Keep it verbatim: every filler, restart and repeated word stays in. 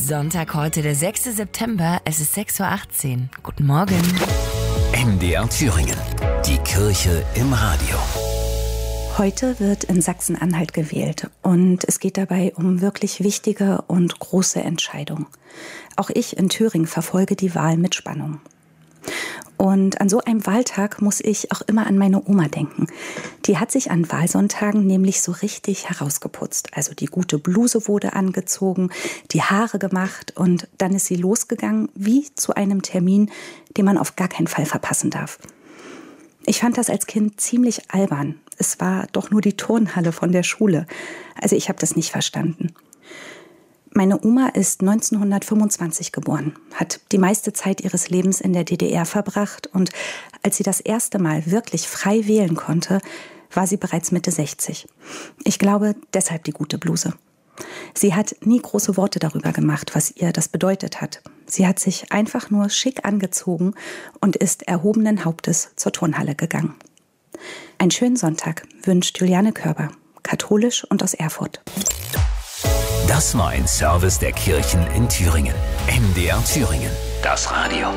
Sonntag heute, der sechster September, es ist sechs Uhr achtzehn. Guten Morgen. M D R Thüringen, die Kirche im Radio. Heute wird in Sachsen-Anhalt gewählt und es geht dabei um wirklich wichtige und große Entscheidungen. Auch ich in Thüringen verfolge die Wahl mit Spannung. Und an so einem Wahltag muss ich auch immer an meine Oma denken. Die hat sich an Wahlsonntagen nämlich so richtig herausgeputzt. Also die gute Bluse wurde angezogen, die Haare gemacht und dann ist sie losgegangen wie zu einem Termin, den man auf gar keinen Fall verpassen darf. Ich fand das als Kind ziemlich albern. Es war doch nur die Turnhalle von der Schule. Also ich habe das nicht verstanden. Meine Oma ist neunzehnhundertfünfundzwanzig geboren, hat die meiste Zeit ihres Lebens in der D D R verbracht und als sie das erste Mal wirklich frei wählen konnte, war sie bereits Mitte sechzig. Ich glaube, deshalb die gute Bluse. Sie hat nie große Worte darüber gemacht, was ihr das bedeutet hat. Sie hat sich einfach nur schick angezogen und ist erhobenen Hauptes zur Turnhalle gegangen. Einen schönen Sonntag wünscht Juliane Körber, katholisch und aus Erfurt. Das war ein Service der Kirchen in Thüringen. M D R Thüringen, das Radio.